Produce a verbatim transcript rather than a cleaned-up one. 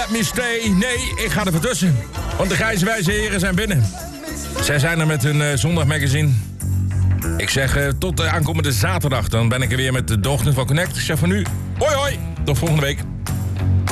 Let Me Stay. Nee, ik ga er voor tussen. Want de grijze wijze heren zijn binnen. Zij zijn er met hun uh, zondagmagazine. Ik zeg uh, tot uh, aankomende zaterdag. Dan ben ik er weer met de dochter van Connect. Ik zeg van nu, hoi hoi. Tot volgende week.